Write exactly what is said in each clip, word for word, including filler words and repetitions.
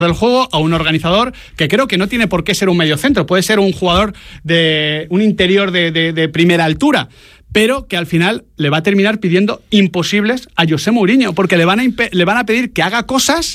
del juego a un organizador que creo que no tiene por qué ser un mediocentro, puede ser un jugador de un interior de, de, de primera altura, pero que al final le va a terminar pidiendo imposibles a José Mourinho, porque le van a, impe- le van a pedir que haga cosas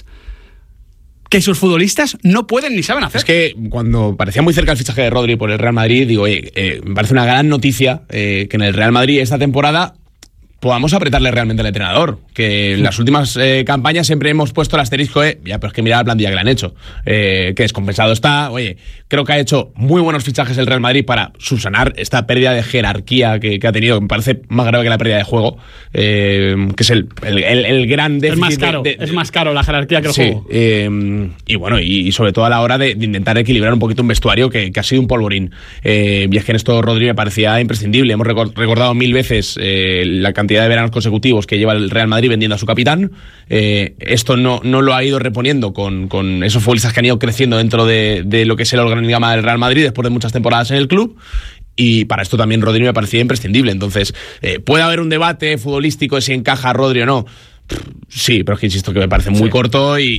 que sus futbolistas no pueden ni saben hacer. Es que cuando parecía muy cerca el fichaje de Rodri por el Real Madrid, digo, oye, eh, me parece una gran noticia eh, que en el Real Madrid esta temporada podamos apretarle realmente al entrenador, que en las últimas eh, campañas siempre hemos puesto el asterisco de, ya, pero es que mira la plantilla que le han hecho, eh, que descompensado está. Oye, creo que ha hecho muy buenos fichajes el Real Madrid para subsanar esta pérdida de jerarquía que, que ha tenido, que me parece más grave que la pérdida de juego, eh, que es el, el, el, el gran déficit. Es más caro, de, de, es más caro la jerarquía que el sí, juego. Eh, y bueno, y, y sobre todo a la hora de, de intentar equilibrar un poquito un vestuario que, que ha sido un polvorín. Eh, y es que en esto Rodri me parecía imprescindible. Hemos recordado mil veces eh, la cantidad de veranos consecutivos que lleva el Real Madrid vendiendo a su capitán. Eh, esto no, no lo ha ido reponiendo con, con esos futbolistas que han ido creciendo dentro de, de lo que es el organigrama del Real Madrid después de muchas temporadas en el club. Y para esto también Rodri me parecía imprescindible. Entonces, eh, puede haber un debate futbolístico de si encaja Rodri o no. Sí, pero es que insisto que me parece muy sí. corto y,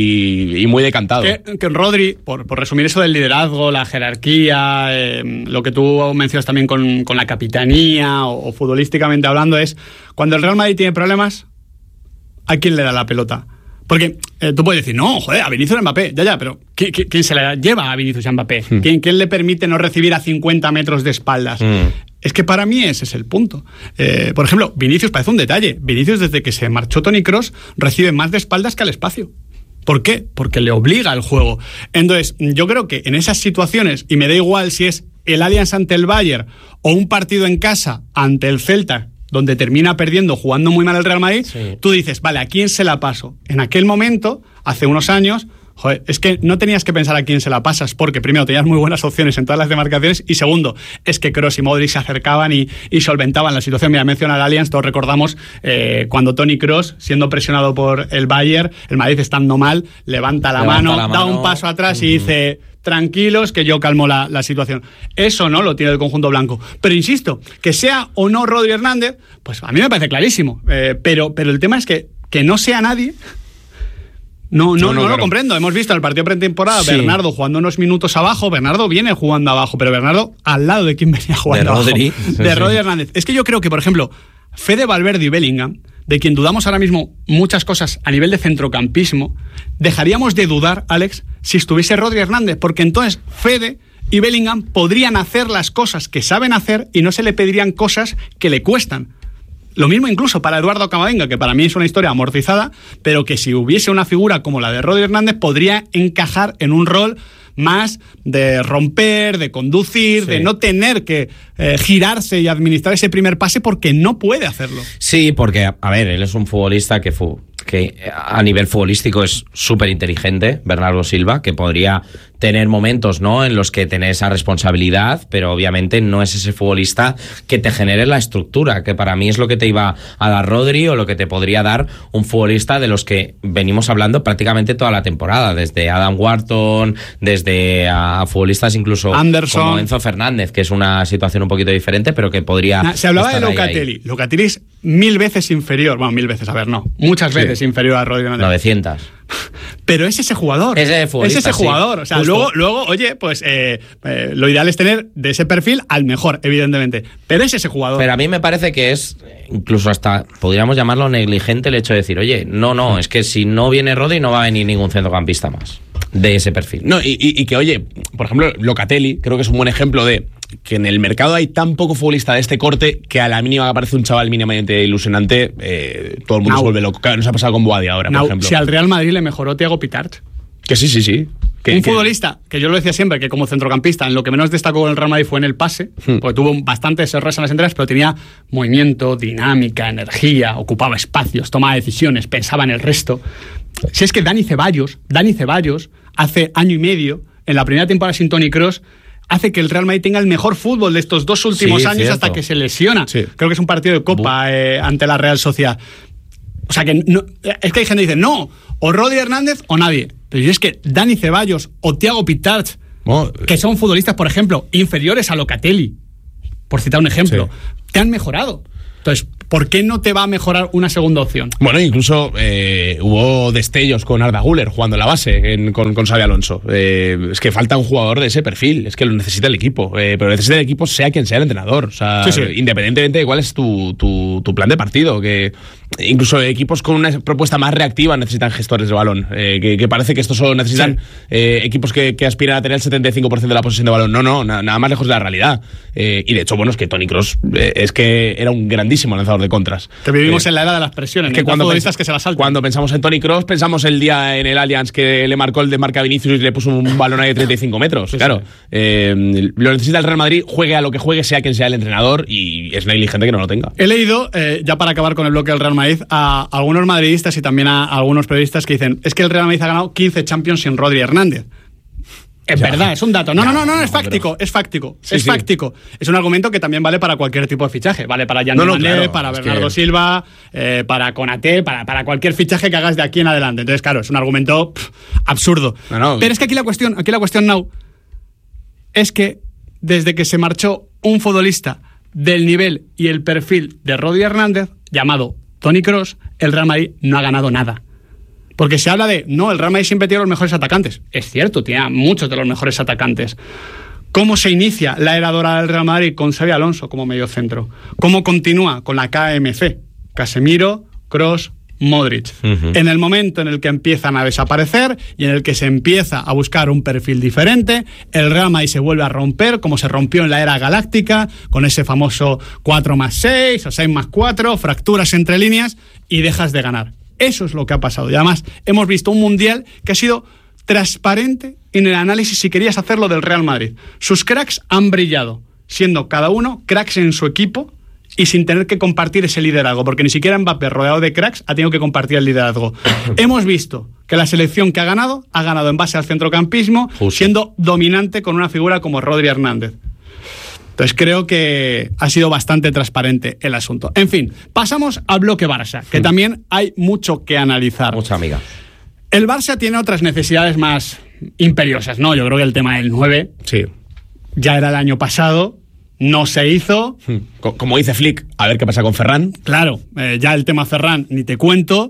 y, y muy decantado. Que, que Rodri, por, por resumir eso del liderazgo, la jerarquía, eh, lo que tú mencionas también con, con la capitanía o, o futbolísticamente hablando, es cuando el Real Madrid tiene problemas, ¿a quién le da la pelota? Porque eh, tú puedes decir, no, joder, a Vinicius Mbappé, ya, ya, pero ¿quién, quién se la lleva a Vinicius Mbappé? Mm. ¿Quién, ¿Quién le permite no recibir a cincuenta metros de espaldas? Mm. Es que para mí ese es el punto. Eh, por ejemplo, Vinicius parece un detalle. Vinicius, desde que se marchó Toni Kroos, recibe más de espaldas que al espacio. ¿Por qué? Porque le obliga el juego. Entonces, yo creo que en esas situaciones, y me da igual si es el Allianz ante el Bayern o un partido en casa ante el Celta, donde termina perdiendo, jugando muy mal el Real Madrid, sí. Tú dices, vale, ¿a quién se la paso? En aquel momento, hace unos años, joder, es que no tenías que pensar a quién se la pasas, porque primero tenías muy buenas opciones en todas las demarcaciones, y segundo, es que Kroos y Modric se acercaban y, y solventaban la situación. Mira, menciona el Allianz, todos recordamos eh, cuando Toni Kroos, siendo presionado por el Bayern, el Madrid estando mal, levanta la, levanta mano, la mano, da un paso atrás uh-huh. y dice, tranquilos, que yo calmo la, la situación. Eso no lo tiene el conjunto blanco. Pero insisto, que sea o no Rodri Hernández, pues a mí me parece clarísimo. Eh, pero, pero el tema es que, que no sea nadie... No, no, no, no claro. Lo comprendo. Hemos visto en el partido pretemporada sí. Bernardo jugando unos minutos abajo. Bernardo viene jugando abajo, pero Bernardo al lado de quien venía jugando de Rodri. abajo. Sí, de sí. Rodri Hernández. Es que yo creo que, por ejemplo, Fede Valverde y Bellingham, de quien dudamos ahora mismo muchas cosas a nivel de centrocampismo, dejaríamos de dudar, Alex, si estuviese Rodri Hernández, porque entonces Fede y Bellingham podrían hacer las cosas que saben hacer y no se le pedirían cosas que le cuestan. Lo mismo incluso para Eduardo Camavinga, que para mí es una historia amortizada, pero que si hubiese una figura como la de Rodri Hernández podría encajar en un rol más de romper, de conducir, sí. de no tener que eh, girarse y administrar ese primer pase porque no puede hacerlo. Sí, porque, a ver, él es un futbolista que, fu- que a nivel futbolístico es súper inteligente, Bernardo Silva, que podría tener momentos, ¿no?, en los que tiene esa responsabilidad, pero obviamente no es ese futbolista que te genere la estructura, que para mí es lo que te iba a dar Rodri o lo que te podría dar un futbolista de los que venimos hablando prácticamente toda la temporada, desde Adam Wharton, desde a futbolistas incluso Anderson, como Enzo Fernández, que es una situación un poquito diferente, pero que podría... Nah, se hablaba de Locatelli. Ahí, ahí. Locatelli es mil veces inferior, bueno, mil veces, a ver, no, muchas veces sí. inferior a Rodri Hernández. novecientas. Pero es ese jugador. Ese es ese jugador. Sí, o sea, luego, luego, oye, pues eh, eh, lo ideal es tener de ese perfil al mejor, evidentemente. Pero es ese jugador. Pero a mí me parece que es, incluso hasta, podríamos llamarlo negligente el hecho de decir, oye, no, no, es que si no viene Rodri no va a venir ningún centrocampista más de ese perfil. No, y, y, y que, oye, por ejemplo, Locatelli, creo que es un buen ejemplo de que en el mercado hay tan poco futbolista de este corte que a la mínima que aparece un chaval mínimamente ilusionante, eh, todo el mundo no. se vuelve loco. Nos ha pasado con Boadi ahora, no. por ejemplo. Si al Real Madrid le mejoró Thiago Pitart. Que sí, sí, sí. Que, un que... futbolista, que yo lo decía siempre, que como centrocampista, en lo que menos destacó con el Real Madrid fue en el pase, hmm. porque tuvo bastantes errores en las entregas, pero tenía movimiento, dinámica, energía, ocupaba espacios, tomaba decisiones, pensaba en el resto. Si es que Dani Ceballos, Dani Ceballos, hace año y medio, en la primera temporada sin Toni Kroos, hace que el Real Madrid tenga el mejor fútbol de estos dos últimos sí, años cierto. hasta que se lesiona. Sí. Creo que es un partido de Copa eh, ante la Real Sociedad. O sea que no, es que hay gente que dice, no, o Rodri Hernández o nadie. Pero es que Dani Ceballos o Thiago Pitart, oh, que son futbolistas, por ejemplo, inferiores a Locatelli, por citar un ejemplo, sí. te han mejorado. Entonces, ¿por qué no te va a mejorar una segunda opción? Bueno, incluso eh, hubo destellos con Arda Güler jugando en la base en, con, con Xabi Alonso. Eh, es que falta un jugador de ese perfil, es que lo necesita el equipo, eh, pero necesita el equipo sea quien sea el entrenador, o sea, sí, sí. independientemente de cuál es tu, tu, tu plan de partido, que incluso equipos con una propuesta más reactiva necesitan gestores de balón, eh, que, que parece que estos solo necesitan sí. eh, equipos que, que aspiran a tener el setenta y cinco por ciento de la posesión de balón. No, no, na, nada más lejos de la realidad. Eh, y de hecho, bueno, es que Toni Kroos eh, es que era un grandísimo lanzador de contras. Que vivimos eh, en la era de las presiones, que cuando, pens- que se la saltan. Cuando pensamos en Toni Kroos, pensamos el día en el Allianz que le marcó el de marca Vinicius y le puso un balón ahí de treinta y cinco metros. Sí, claro, sí. Eh, lo necesita el Real Madrid, juegue a lo que juegue, sea quien sea el entrenador, y es negligente que no lo tenga. He leído, eh, ya para acabar con el bloque del Real Madrid, a algunos madridistas y también a algunos periodistas que dicen, es que el Real Madrid ha ganado quince Champions sin Rodri Hernández. Es ya. verdad, es un dato. No, ya, no, no, no, no, es fáctico, es fáctico, sí, es sí. fáctico. Es un argumento que también vale para cualquier tipo de fichaje. Vale para Yann no, no, Mané, claro, para Bernardo que... Silva, eh, para Konaté, para, para cualquier fichaje que hagas de aquí en adelante. Entonces, claro, es un argumento pff, absurdo. No, no. Pero es que aquí la cuestión, aquí la cuestión, Nau, es que desde que se marchó un futbolista del nivel y el perfil de Rodri Hernández, llamado Toni Kroos, el Real Madrid no ha ganado nada. Porque se habla de, no, el Real Madrid siempre tiene los mejores atacantes. Es cierto, tiene a muchos de los mejores atacantes. ¿Cómo se inicia la era dorada del Real Madrid con Xabi Alonso como mediocentro? ¿Cómo continúa con la K M C? Casemiro, Kroos, Modric. Uh-huh. En el momento en el que empiezan a desaparecer y en el que se empieza a buscar un perfil diferente, el Real Madrid se vuelve a romper, como se rompió en la era galáctica, con ese famoso cuatro más seis o seis más cuatro, fracturas entre líneas, y dejas de ganar. Eso es lo que ha pasado. Y además hemos visto un Mundial que ha sido transparente en el análisis, si querías hacerlo, del Real Madrid. Sus cracks han brillado, siendo cada uno cracks en su equipo y sin tener que compartir ese liderazgo, porque ni siquiera Mbappé, rodeado de cracks, ha tenido que compartir el liderazgo. Hemos visto que la selección que ha ganado, ha ganado en base al centrocampismo, Justo. siendo dominante con una figura como Rodri Hernández. Entonces creo que ha sido bastante transparente el asunto. En fin, pasamos al bloque Barça, que también hay mucho que analizar. Mucha amiga. El Barça tiene otras necesidades más imperiosas, ¿no? Yo creo que el tema del nueve sí. ya era el año pasado, no se hizo. Como dice Flick, a ver qué pasa con Ferran. Claro, eh, ya el tema Ferran, ni te cuento,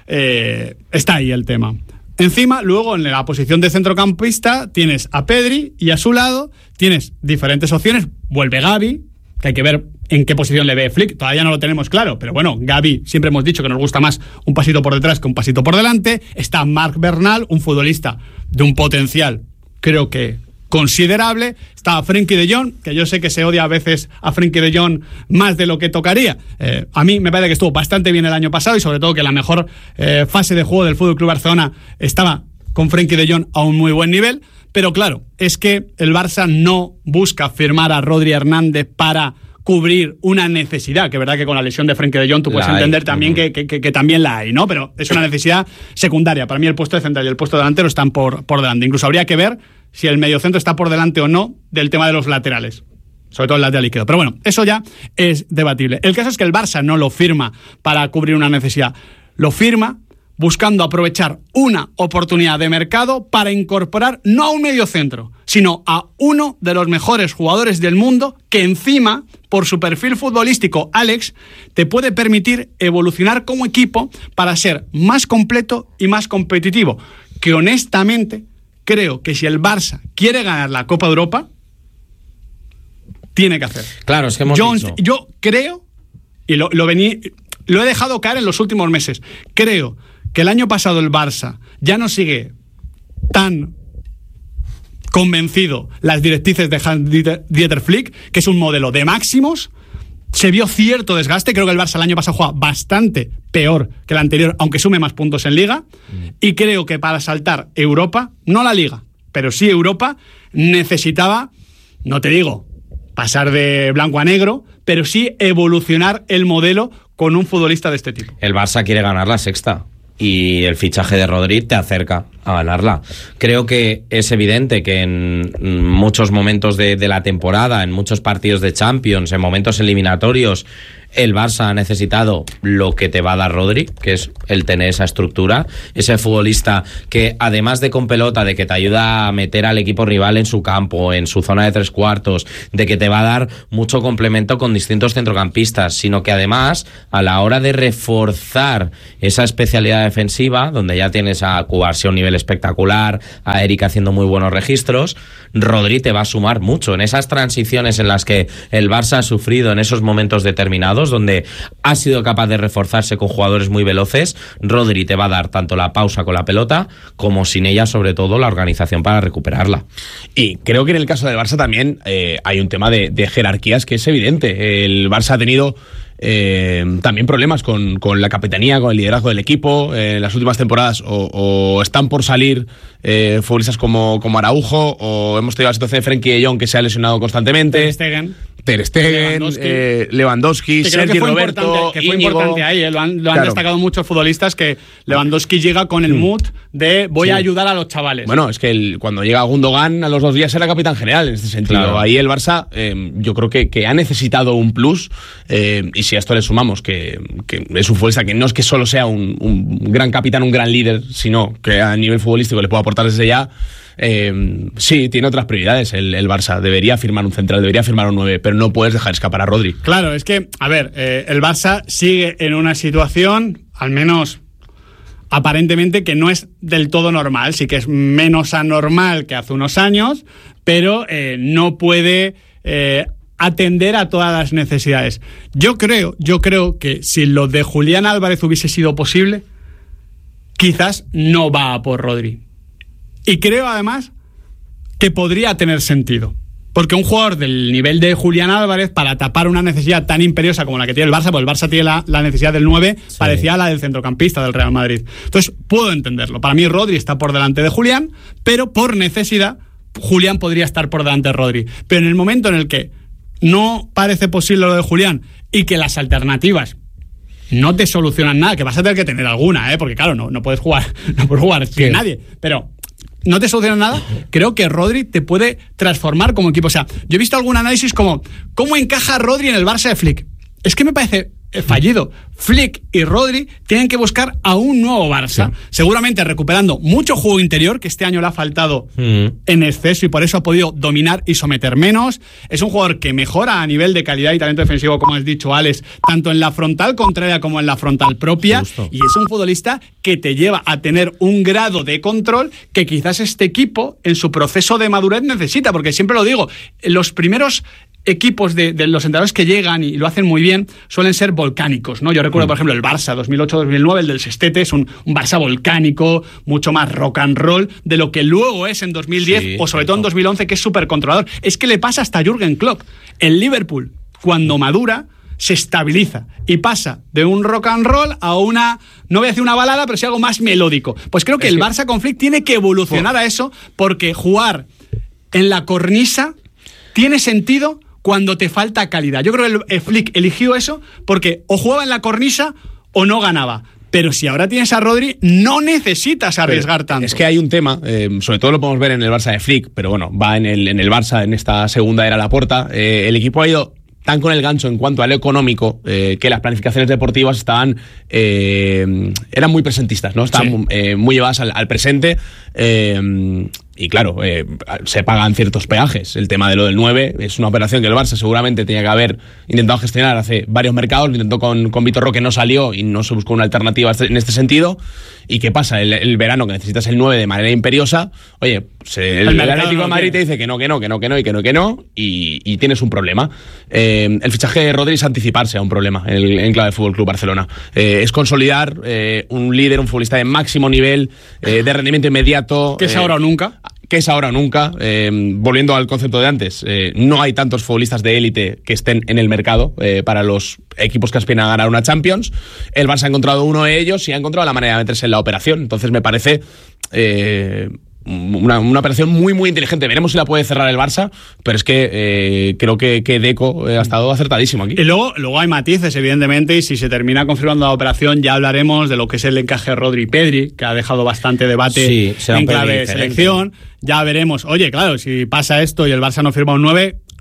eh, está ahí el tema. Encima, luego en la posición de centrocampista tienes a Pedri y a su lado tienes diferentes opciones. Vuelve Gavi, que hay que ver en qué posición le ve Flick, todavía no lo tenemos claro, pero bueno, Gavi siempre hemos dicho que nos gusta más un pasito por detrás que un pasito por delante. Está Marc Bernal, un futbolista de un potencial, creo que considerable. Está Frenkie de Jong, que yo sé que se odia a veces a Frenkie de Jong más de lo que tocaría. Eh, a mí me parece que estuvo bastante bien el año pasado y sobre todo que la mejor eh, fase de juego del F C Barcelona estaba con Frenkie de Jong a un muy buen nivel. Pero claro, es que el Barça no busca firmar a Rodri Hernández para cubrir una necesidad, que es verdad que con la lesión de Frenkie de Jong tú puedes la entender hay. también uh-huh. que, que, que, que también la hay, ¿no? Pero es una necesidad secundaria. Para mí el puesto de central y el puesto de delantero están por, por delante. Incluso habría que ver si el mediocentro está por delante o no del tema de los laterales, sobre todo el lateral izquierdo. Pero bueno, eso ya es debatible. El caso es que el Barça no lo firma para cubrir una necesidad, lo firma buscando aprovechar una oportunidad de mercado para incorporar no a un mediocentro, sino a uno de los mejores jugadores del mundo que encima, por su perfil futbolístico, Alex, te puede permitir evolucionar como equipo para ser más completo y más competitivo, que honestamente creo que si el Barça quiere ganar la Copa de Europa, tiene que hacer. Claro, es que hemos yo, dicho. yo creo, y lo, lo, vení, lo he dejado caer en los últimos meses, creo que el año pasado el Barça ya no sigue tan convencido las directrices de Hans-Dieter Flick, que es un modelo de máximos. Se vio cierto desgaste. Creo que el Barça el año pasado juega bastante peor que el anterior, aunque sume más puntos en Liga. Mm. Y creo que para saltar Europa, no la Liga, pero sí Europa, necesitaba, no te digo pasar de blanco a negro, pero sí evolucionar el modelo con un futbolista de este tipo. El Barça quiere ganar la sexta y el fichaje de Rodri te acerca a ganarla. Creo que es evidente que en muchos momentos de, de la temporada, en muchos partidos de Champions, en momentos eliminatorios, El Barça ha necesitado lo que te va a dar Rodri, que es el tener esa estructura, ese futbolista que además de con pelota, de que te ayuda a meter al equipo rival en su campo, en su zona de tres cuartos, de que te va a dar mucho complemento con distintos centrocampistas, sino que además a la hora de reforzar esa especialidad defensiva, donde ya tienes a Cubarsí a un nivel espectacular, a Eric haciendo muy buenos registros, Rodri te va a sumar mucho en esas transiciones en las que el Barça ha sufrido en esos momentos determinados, donde ha sido capaz de reforzarse con jugadores muy veloces. Rodri te va a dar tanto la pausa con la pelota como sin ella, sobre todo, la organización para recuperarla. Y creo que en el caso del Barça también eh, hay un tema de, de jerarquías que es evidente. El Barça ha tenido Eh, también problemas con, con la capitanía, con el liderazgo del equipo eh, en las últimas temporadas, o, o están por salir eh, futbolistas como, como Araujo, o hemos tenido la situación de Frenkie de Jong, que se ha lesionado constantemente, Ter Stegen, Ter Stegen, Lewandowski, eh, Lewandowski Sergi Roberto, que fue Íñigo. importante ahí, eh, lo han, lo han Claro. destacado muchos futbolistas, que Lewandowski llega con el mood de voy Sí. a ayudar a los chavales. Bueno, es que el, cuando llega Gundogan a los dos días era capitán general en este sentido. Claro. Ahí el Barça eh, yo creo que, que ha necesitado un plus, eh, y si a esto le sumamos que, que es un futbolista que no es que solo sea un, un gran capitán, un gran líder, sino que a nivel futbolístico le puede aportar desde ya. Eh, sí, tiene otras prioridades el, el Barça. Debería firmar un central, debería firmar un nueve, pero no puedes dejar escapar a Rodri. Claro, es que, a ver, eh, el Barça sigue en una situación, al menos aparentemente, que no es del todo normal. Sí que es menos anormal que hace unos años, pero eh, no puede eh, atender a todas las necesidades. Yo creo, yo creo que si lo de Julián Álvarez hubiese sido posible, quizás no va a por Rodri. Y creo además que podría tener sentido. Porque un jugador del nivel de Julián Álvarez, para tapar una necesidad tan imperiosa como la que tiene el Barça, pues el Barça tiene la, la necesidad del nueve, sí, parecía la del centrocampista del Real Madrid. Entonces, puedo entenderlo. Para mí, Rodri está por delante de Julián, pero por necesidad, Julián podría estar por delante de Rodri. Pero en el momento en el que no parece posible lo de Julián y que las alternativas no te solucionan nada, que vas a tener que tener alguna, ¿eh? Porque claro, no, no puedes jugar, no puedes jugar sin nadie, pero no te soluciona nada, creo que Rodri te puede transformar como equipo. O sea, yo he visto algún análisis como ¿cómo encaja Rodri en el Barça de Flick? Es que me parece fallido. Flick y Rodri tienen que buscar a un nuevo Barça, sí, seguramente recuperando mucho juego interior, que este año le ha faltado mm. en exceso, y por eso ha podido dominar y someter menos. Es un jugador que mejora a nivel de calidad y talento defensivo, como has dicho, Alex, tanto en la frontal contraria como en la frontal propia. Justo. Y es un futbolista que te lleva a tener un grado de control que quizás este equipo en su proceso de madurez necesita, porque siempre lo digo, los primeros equipos de, de los entrenadores que llegan y lo hacen muy bien suelen ser volcánicos, ¿no? Yo recuerdo, mm. por ejemplo, el Barça dos mil ocho dos mil nueve, el del Sestete, es un, un Barça volcánico, mucho más rock and roll de lo que luego es en dos mil diez, sí, o sobre todo en dos mil once, que es súper controlador. Es que le pasa hasta a Jürgen Klopp. El Liverpool, cuando madura, se estabiliza y pasa de un rock and roll a una, no voy a decir una balada, pero sí algo más melódico. Pues creo que es el que... Barça con Flick tiene que evolucionar a eso, porque jugar en la cornisa tiene sentido cuando te falta calidad. Yo creo que el, el Flick eligió eso porque o jugaba en la cornisa o no ganaba. Pero si ahora tienes a Rodri, no necesitas arriesgar pero tanto. Es que hay un tema, eh, sobre todo lo podemos ver en el Barça de Flick, pero bueno, va en el, en el Barça en esta segunda era Laporta. Eh, el equipo ha ido tan con el gancho en cuanto a lo económico, eh, que las planificaciones deportivas estaban eh, eran muy presentistas, ¿no? Estaban sí. eh, muy llevadas al, al presente. Eh, Y claro, eh, se pagan ciertos peajes. El tema de lo del nueve es una operación que el Barça seguramente tenía que haber intentado gestionar hace varios mercados. Lo intentó con, con Vitor Roque, no salió y no se buscó una alternativa en este sentido. ¿Y qué pasa? El, el verano que necesitas el nueve de manera imperiosa, oye, se, el, el Atlético de Madrid te dice que no, que no, que no, que no y que no, que no, y, y tienes un problema. Eh, el fichaje de Rodri es anticiparse a un problema en, el, en clave de Fútbol Club Barcelona. Eh, es consolidar eh, un líder, un futbolista de máximo nivel, eh, de rendimiento inmediato. Que es eh, ahora o nunca. que es ahora o nunca. Eh, volviendo al concepto de antes, eh, no hay tantos futbolistas de élite que estén en el mercado eh, para los equipos que aspiran a ganar una Champions. El Barça ha encontrado uno de ellos y ha encontrado la manera de meterse en la operación. Entonces me parece eh, una, una operación muy muy inteligente. Veremos si la puede cerrar el Barça, pero es que eh, creo que, que Deco ha estado acertadísimo aquí. Y luego, luego hay matices, evidentemente, y si se termina confirmando la operación ya hablaremos de lo que es el encaje Rodri-Pedri, que ha dejado bastante debate sí, en clave de selección. Ya veremos. Oye, claro, si pasa esto y el Barça no firma un nueve,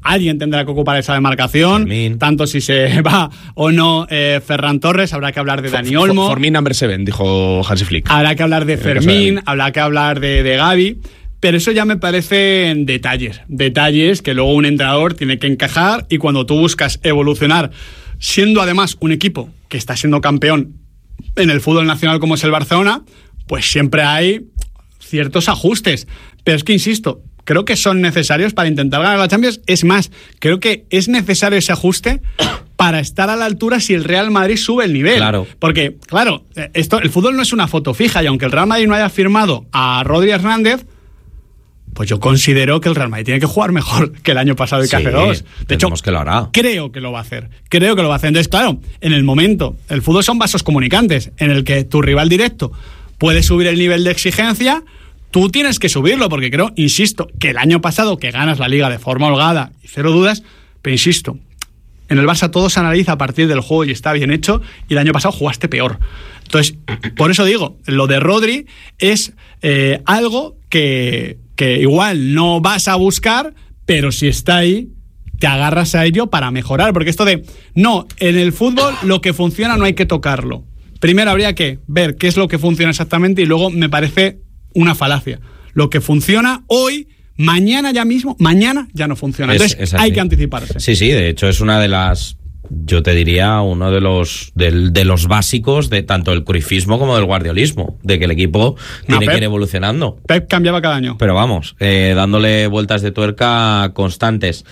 alguien tendrá que ocupar esa demarcación, Fermín. tanto si se va o no eh, Ferran Torres, habrá que hablar de Dani Olmo. For me number seven, dijo Hansi Flick. Habrá que hablar de Fermín, de habrá que hablar de, de Gavi, pero eso ya me parecen detalles, detalles que luego un entrenador tiene que encajar, y cuando tú buscas evolucionar, siendo además un equipo que está siendo campeón en el fútbol nacional como es el Barcelona, pues siempre hay ciertos ajustes. Pero es que, insisto, creo que son necesarios para intentar ganar la Champions. Es más, creo que es necesario ese ajuste para estar a la altura si el Real Madrid sube el nivel. Claro. Porque, claro, esto, el fútbol no es una foto fija, y aunque el Real Madrid no haya firmado a Rodri Hernández, pues yo considero que el Real Madrid tiene que jugar mejor que el año pasado y que Sí, hace dos. De hecho, que lo hará. creo que lo va a hacer. Creo que lo va a hacer. Entonces, claro, en el momento, el fútbol son vasos comunicantes, en el que tu rival directo puede subir el nivel de exigencia, tú tienes que subirlo, porque creo, insisto, que el año pasado que ganas la Liga de forma holgada y cero dudas, pero insisto, en el Barça todo se analiza a partir del juego y está bien hecho, y el año pasado jugaste peor. Entonces, por eso digo, lo de Rodri es eh, algo que, que igual no vas a buscar, pero si está ahí, te agarras a ello para mejorar, porque esto de, no, en el fútbol lo que funciona no hay que tocarlo. Primero habría que ver qué es lo que funciona exactamente, y luego me parece una falacia. Lo que funciona hoy, mañana ya mismo, mañana ya no funciona. Entonces Es, es hay que anticiparse. Sí, sí, de hecho es una de las, yo te diría, uno de los del, de los básicos de tanto el cruyffismo como del guardiolismo, de que el equipo No, tiene Pep, que ir evolucionando. Pep cambiaba cada año. Pero vamos, eh, dándole vueltas de tuerca constantes.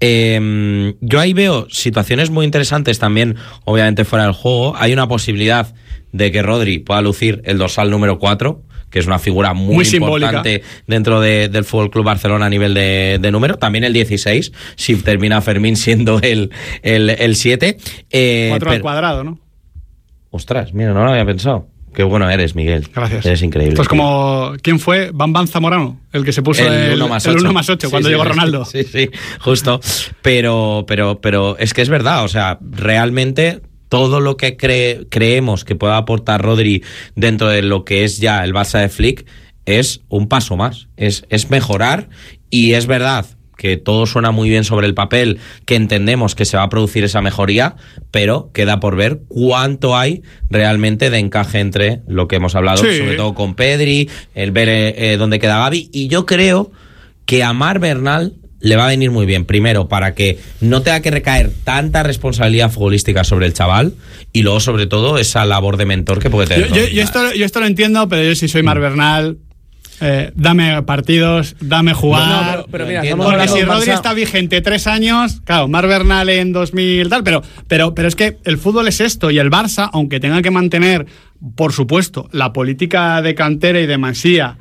Eh, yo ahí veo situaciones muy interesantes también, obviamente fuera del juego. Hay una posibilidad de que Rodri pueda lucir el dorsal número cuatro, que es una figura muy, Muy importante simbólica dentro de, del Fútbol Club Barcelona a nivel de, de número. También el dieciséis, si termina Fermín siendo el, el, el siete. Eh, Cuatro al pero- cuadrado, ¿no? Ostras, mira, no lo había pensado. Qué bueno eres, Miguel. Gracias. Eres increíble. Esto es tío. como, ¿quién fue? Bam Bam Zamorano, el que se puso el, uno más el ocho. uno más ocho Sí, cuando sí, llegó sí, Ronaldo. Sí, sí, justo. Pero, pero, pero es que es verdad, o sea, realmente todo lo que cree, creemos que pueda aportar Rodri dentro de lo que es ya el Barça de Flick es un paso más, es, es mejorar, y es verdad que todo suena muy bien sobre el papel, que entendemos que se va a producir esa mejoría, pero queda por ver cuánto hay realmente de encaje entre lo que hemos hablado, Sí. sobre todo con Pedri, el ver eh, eh, dónde queda Gavi, y yo creo que a Marc Bernal le va a venir muy bien, primero, para que no tenga que recaer tanta responsabilidad futbolística sobre el chaval, y luego, sobre todo, esa labor de mentor que puede tener. Yo, yo- yo esto, yo esto lo entiendo, pero yo si soy Marc Bernal, eh, dame partidos, dame jugar. No, no, pero- pero mira, entiendo. estamos Porque hablando si de un Rodri Barça- está vigente tres años, claro, Marc Bernal en dos mil tal, pero, pero, pero es que el fútbol es esto, y el Barça, aunque tenga que mantener, por supuesto, la política de cantera y de Masía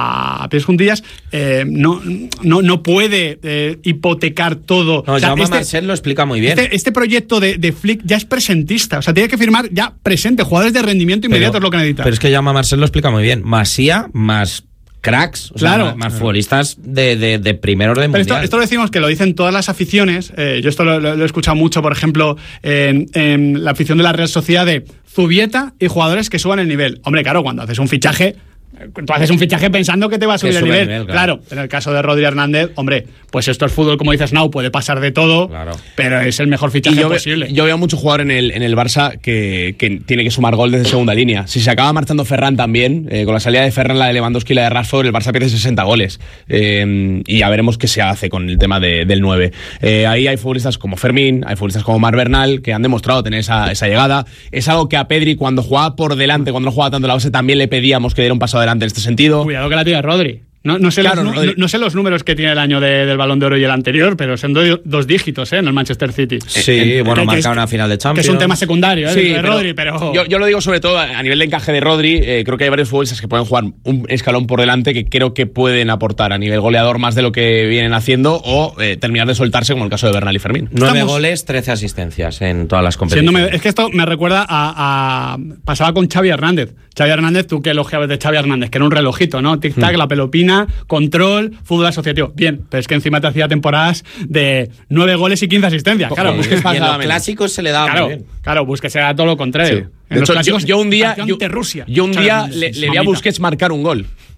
a pies juntillas, eh, no, no, no puede eh, hipotecar todo. No, O sea, Jaume este- Marcel lo explica muy bien. Este, este proyecto de, de Flick ya es presentista, o sea, tiene que firmar ya presente, jugadores de rendimiento inmediato Pero- es lo que necesita. Pero es que Jaume Marcel lo explica muy bien. Masía más cracks, o sea, Claro. más, más futbolistas de, de, de primer orden Pero esto, mundial. esto lo decimos que lo dicen todas las aficiones. Eh, yo esto lo, lo- lo he escuchado mucho, por ejemplo, en, en la afición de la Real Sociedad, de Zubieta y jugadores que suban el nivel. Hombre, claro, cuando haces un fichaje, eh, tú haces un fichaje pensando que te va a Que subir el sube nivel. el nivel, claro. claro. En el caso de Rodri Hernández, hombre, pues esto es fútbol, como dices, Nau, puede pasar de todo, Claro. pero es el mejor fichaje Y yo, ve- posible. yo veo mucho jugador en el, en el Barça que, que tiene que sumar gol desde segunda línea. Si se acaba marchando Ferran también, eh, con la salida de Ferran, la de Lewandowski y la de Rashford, el Barça pierde sesenta goles. Eh, y ya veremos qué se hace con el tema de- del nueve. Eh, ahí hay futbolistas como Fermín, hay futbolistas como Marc Bernal, que han demostrado tener esa, esa llegada. Es algo que a Pedri, cuando jugaba por delante, cuando no jugaba tanto en la base, también le pedíamos que diera un paso adelante en este sentido. Cuidado que la tiene Rodri. No, no, sé Claro, los, nu- Rodri. no, no sé los números que tiene el año de- del Balón de Oro y el anterior, pero son do- dos dígitos ¿eh? en el Manchester City. Sí, Eh, bueno, que- que marca es- una final de Que Champions. es un tema secundario, ¿eh? Sí, de pero Rodri, pero... Yo, yo lo digo sobre todo a nivel de encaje de Rodri. Eh, creo que hay varios futbolistas que pueden jugar un escalón por delante que creo que pueden aportar a nivel goleador más de lo que vienen haciendo, o eh, terminar de soltarse, como el caso de Bernal y Fermín. Nueve Estamos- goles, trece asistencias en todas las competiciones. Siéndome- es que esto me recuerda a, a- pasaba con Xavi Hernández. Xavi Hernández, tú que elogiabas de Xavi Hernández, que era un relojito, ¿no? Tic-tac, Mm. la pelopina, control, fútbol asociativo. Bien, pero es que encima te hacía temporadas de nueve goles y quince asistencias. Claro, Y- Busquets y en pasaba los menos. clásicos se le daba Claro, muy bien. claro, Busquets era todo lo contrario. Sí. En De los hecho, yo, clásicos, yo un día, partido yo, ante Rusia. yo un Xavi día Hernández, le, sí, le vi a mamita. Busquets marcar un gol.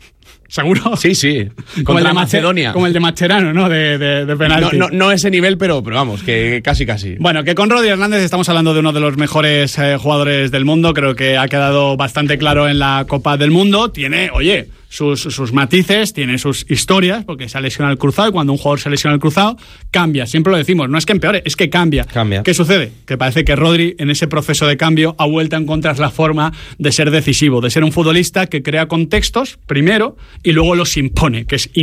¿Seguro? Sí, sí. Como el de Macedonia. Como el de Mascherano, ¿no? De, de, de penalti. No, no, no ese nivel, pero, pero vamos, que casi casi. Bueno, que con Rodri Hernández estamos hablando de uno de los mejores eh, jugadores del mundo. Creo que ha quedado bastante claro en la Copa del Mundo. Tiene, oye, sus, sus matices, tiene sus historias, porque se ha lesionado el cruzado y cuando un jugador se lesiona el cruzado, cambia. Siempre lo decimos, no es que empeore, es que cambia. Cambia. ¿Qué sucede? Que parece que Rodri, en ese proceso de cambio, ha vuelto a encontrar la forma de ser decisivo, de ser un futbolista que crea contextos, primero, y luego los impone, que es